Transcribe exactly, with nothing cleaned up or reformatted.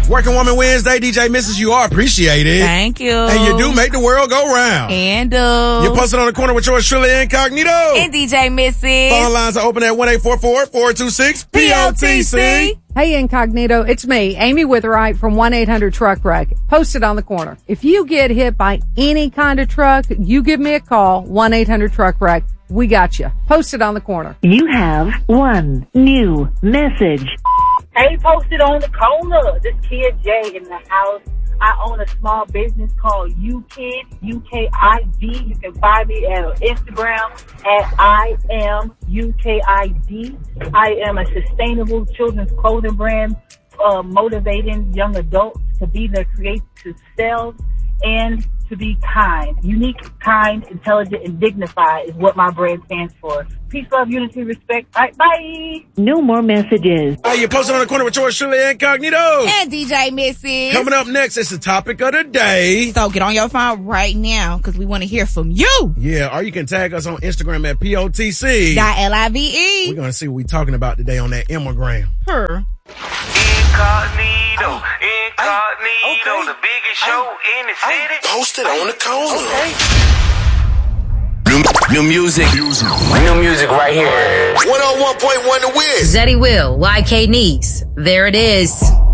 Working Woman Wednesday, D J Missus, you are appreciated. Thank you. And you do make the world go round. And do. You're posted on the corner with yours truly, Incognito. And D J Missus. Phone lines are open at one eight four four, four two six, P O T C. Hey, Incognito, it's me, Amy Witherite from one eight hundred truck wreck. Posted on the corner. If you get hit by any kind of truck, you give me a call, one eight hundred truck wreck. We got you. Posted on the corner. You have one new message. Hey, posted on the corner. This kid Jay in the house. I own a small business called UKID, U K I D. You can find me at Instagram at I am U K I D. I am a sustainable children's clothing brand, uh, motivating young adults to be their creative selves and to be kind. Unique, kind, intelligent, and dignified is what my brand stands for. Peace, love, unity, respect. All right, bye. No more messages. Hey, you're posted on the corner with yours truly, Incognito. And D J Missus. Coming up next, it's the topic of the day. So get on your phone right now because we want to hear from you. Yeah, or you can tag us on Instagram at P O T C. Dot L I V E. We're going to see what we're talking about today on that Immigram. Her. Incognito, Incognito, okay. The biggest show in the city. Posted on the corner. Okay. New, new music. New music right here. one oh one point one The Wiz. Zeddy Will, Y K Niece. There it is.